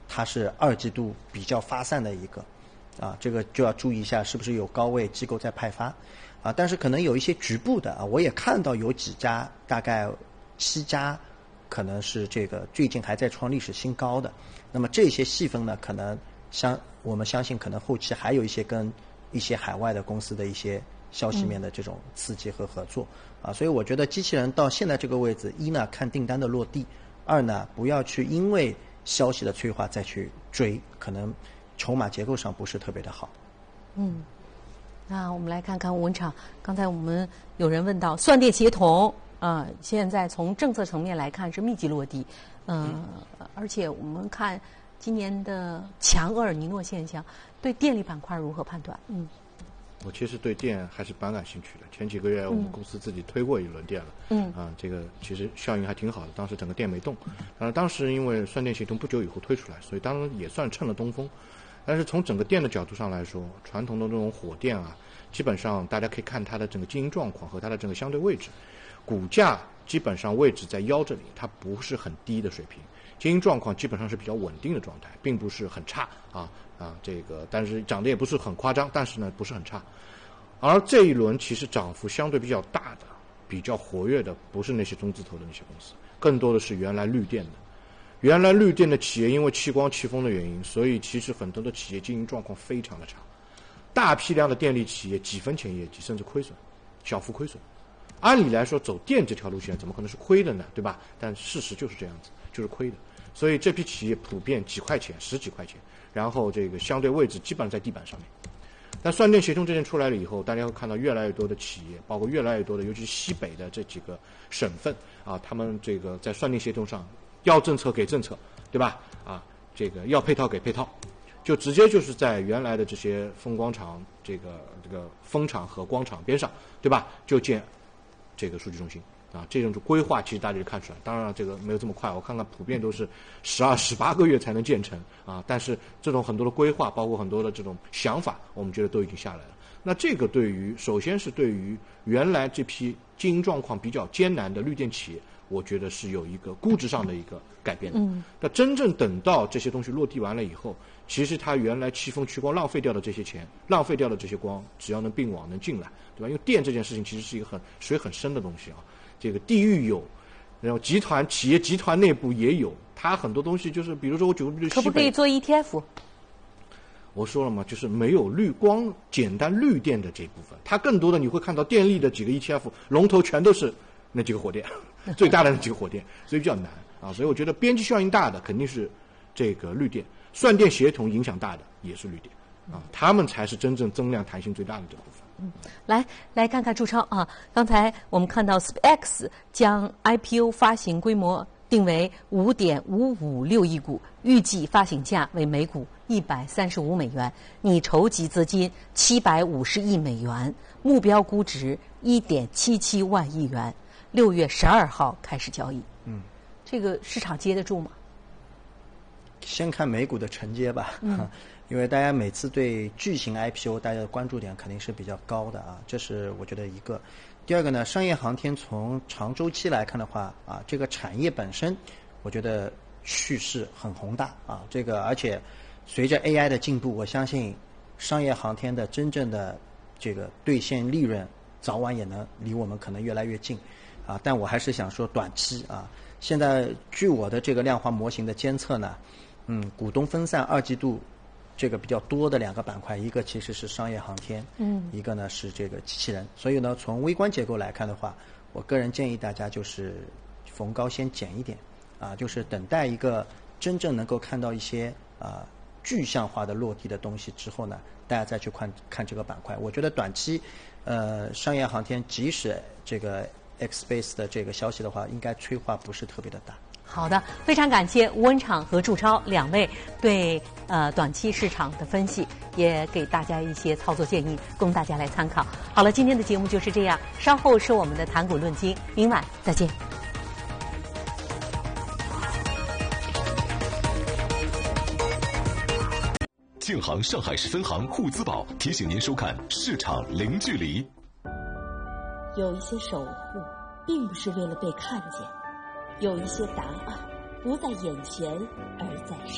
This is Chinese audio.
它是二季度比较发散的一个，这个就要注意一下是不是有高位机构在派发，但是可能有一些局部的我也看到有几家，大概7家，可能是这个最近还在创历史新高的。那么这些细分呢，可能我们相信可能后期还有一些跟一些海外的公司的一些消息面的这种刺激和合作所以我觉得机器人到现在这个位置，一呢看订单的落地，二呢不要去因为消息的催化再去追，可能筹码结构上不是特别的好。 那我们来看看吴文厂，刚才我们有人问到算电协同现在从政策层面来看是密集落地，而且我们看今年的强厄尔尼诺现象，对电力板块如何判断？ 我其实对电还是蛮感兴趣的。前几个月我们公司自己推过一轮电了，这个其实效应还挺好的。当时整个电没动，当时因为算电协同不久以后推出来，所以当然也算趁了东风。但是从整个电的角度上来说，传统的这种火电基本上大家可以看它的整个经营状况和它的整个相对位置，股价基本上位置在腰这里，它不是很低的水平，经营状况基本上是比较稳定的状态，并不是很差这个但是涨得也不是很夸张，但是呢不是很差。而这一轮其实涨幅相对比较大的、比较活跃的，不是那些中字头的那些公司，更多的是原来绿电的。原来绿电的企业因为气光气风的原因，所以其实很多的企业经营状况非常的差，大批量的电力企业几分钱业绩，甚至亏损，小幅亏损。按理来说走电这条路线怎么可能是亏的呢，对吧？但事实就是这样子，就是亏的。所以这批企业普遍几块钱、10几块钱，然后这个相对位置基本上在地板上面。但算电协同这件出来了以后，大家会看到越来越多的企业，包括越来越多的，尤其是西北的这几个省份他们这个在算电协同上要政策给政策，对吧？这个要配套给配套，就直接就是在原来的这些风光场、这个风场和光场边上，对吧？就建这个数据中心这种规划其实大家就看出来。当然这个没有这么快，我看看普遍都是12、18个月才能建成但是这种很多的规划，包括很多的这种想法，我们觉得都已经下来了。那这个首先是对于原来这批经营状况比较艰难的绿电企业，我觉得是有一个估值上的一个改变的。那真正等到这些东西落地完了以后，其实它原来气风去光浪费掉的这些钱，浪费掉的这些光，只要能并网能进来，对吧？因为电这件事情其实是一个水很深的东西这个地域有，然后企业集团内部也有，它很多东西就是，比如说我举个例子， 可不可以做 ETF？ 我说了嘛，就是没有光简单绿电的这一部分，它更多的你会看到电力的几个 ETF 龙头全都是那几个火电，最大的那几个火电，所以比较难所以我觉得边际效应大的肯定是这个绿电，算电协同影响大的也是绿电他们才是真正增量弹性最大的这部分。 来看看注超刚才我们看到 SpaceX 将 IPO 发行规模定为5.556亿股，预计发行价为每股135美元，拟筹集资金750亿美元，目标估值1.77万亿元，6月12号开始交易。这个市场接得住吗？ 先看美股的承接吧，因为大家每次对巨型 IPO 大家的关注点肯定是比较高的这是我觉得一个。第二个呢，商业航天从长周期来看的话这个产业本身我觉得趋势很宏大这个而且随着 AI 的进步，我相信商业航天的真正的这个兑现利润早晚也能离我们可能越来越近但我还是想说短期现在据我的这个量化模型的监测呢股东分散二季度这个比较多的2个板块，一个其实是商业航天一个呢是这个机器人。所以呢从微观结构来看的话，我个人建议大家就是逢高先减一点就是等待一个真正能够看到一些具象化的落地的东西之后呢，大家再去看这个板块。我觉得短期商业航天即使这个 Xspace 的这个消息的话，应该催化不是特别的大。 好的，非常感谢吴文厂和祝超2位对短期市场的分析，也给大家一些操作建议，供大家来参考。好了，今天的节目就是这样，稍后是我们的谈股论金，明晚再见。 建行上海市分行沪资宝提醒您收看市场零距离。 有一些守护并不是为了被看见，有一些答案不在眼前，而在